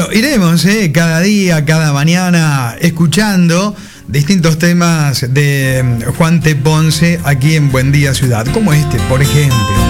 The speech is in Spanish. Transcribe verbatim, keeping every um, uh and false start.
Bueno, iremos eh, cada día, cada mañana, escuchando distintos temas de Juan T. Ponce aquí en Buen Día Ciudad, como este, por ejemplo.